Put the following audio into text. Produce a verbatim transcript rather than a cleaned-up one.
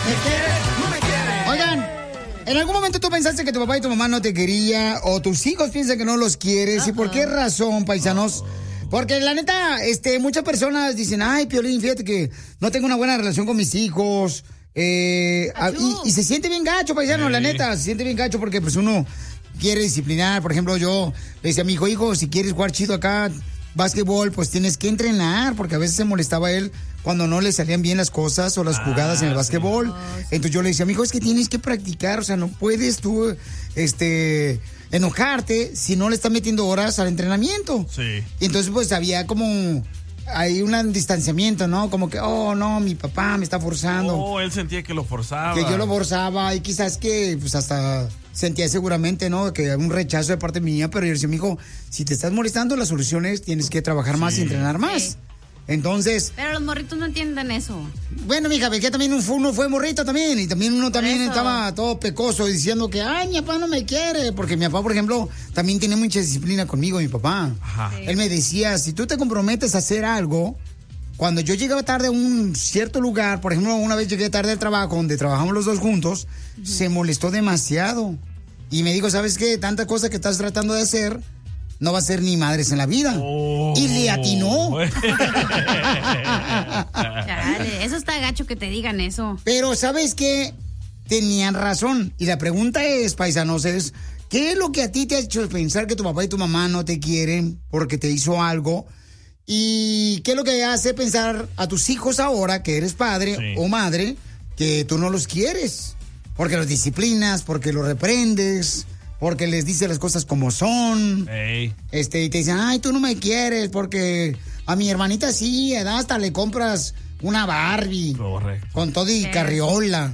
Oigan, ¿en algún momento tú pensaste que tu papá y tu mamá no te quería o tus hijos piensan que no los quieres? Uh-huh. ¿Y por qué razón, paisanos? Uh-huh. Porque la neta, este, muchas personas dicen, ay, Piolín, fíjate que no tengo una buena relación con mis hijos. Eh, a, y, y se siente bien gacho, paisano, sí. La neta, se siente bien gacho porque pues uno quiere disciplinar. Por ejemplo, yo le decía a mi hijo, hijo, si quieres jugar chido acá, básquetbol, pues tienes que entrenar, porque a veces se molestaba él cuando no le salían bien las cosas o las jugadas ah, en el básquetbol. Sí. Oh, sí. Entonces yo le decía, amigo, es que tienes que practicar, o sea, no puedes tú, este, enojarte si no le estás metiendo horas al entrenamiento. Sí. Y entonces pues había como, hay un distanciamiento, ¿no? Como que, oh, no, mi papá me está forzando. Oh, él sentía que lo forzaba. Que yo lo forzaba y quizás que, pues hasta sentía seguramente, ¿no? Que un rechazo de parte mía, pero yo decía, mijo, si te estás molestando, las soluciones tienes que trabajar sí. más y entrenar más. Sí. Entonces... Pero los morritos no entienden eso. Bueno, mija, que también uno fue morrito también, y también uno también estaba todo pecoso diciendo que, ay, mi papá no me quiere, porque mi papá, por ejemplo, también tiene mucha disciplina conmigo, mi papá. Ajá. Sí. Él me decía, si tú te comprometes a hacer algo, cuando yo llegaba tarde a un cierto lugar, por ejemplo, una vez llegué tarde al trabajo, donde trabajamos los dos juntos, uh-huh. se molestó demasiado. Y me dijo, ¿sabes qué? Tanta cosa que estás tratando de hacer, no va a ser ni madres en la vida. Oh. Y le atinó. Chale, eso está gacho que te digan eso. Pero ¿sabes qué? Tenían razón. Y la pregunta es, paisanos, es, ¿qué es lo que a ti te ha hecho pensar que tu papá y tu mamá no te quieren porque te hizo algo? ¿Y qué es lo que hace pensar a tus hijos ahora, que eres padre sí. o madre, que tú no los quieres? Porque los disciplinas, porque los reprendes, porque les dices las cosas como son. Hey. Este, y te dicen, ay, tú no me quieres, porque a mi hermanita sí, hasta le compras una Barbie. Correcto. Con todo y carriola.